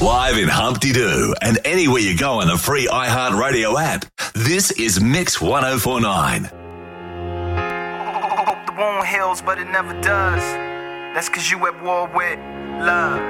Live in Humpty Doo and anywhere you go on the free iHeartRadio app. This is Mix 1049. Hope the wound heals, but it never does. That's cause you at war with love.